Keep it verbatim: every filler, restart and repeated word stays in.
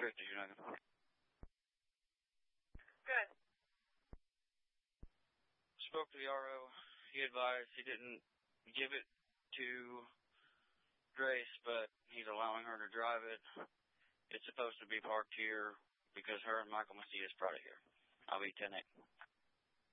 truth, did you know? Good. Spoke to the R O. He advised he didn't give it to Grace, but he's allowing her to drive it. It's supposed to be parked here because her and Michael Macias brought it here. I'll be ten eight.